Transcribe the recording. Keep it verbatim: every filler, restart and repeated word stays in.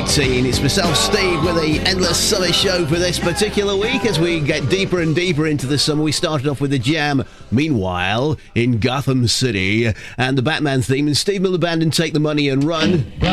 eighteen. It's myself, Steve, with the Endless Summer Show for this particular week. As we get deeper and deeper into the summer, we started off with the Jam, Meanwhile, in Gotham City, and the Batman theme, and Steve Miller Band and Take the Money and Run.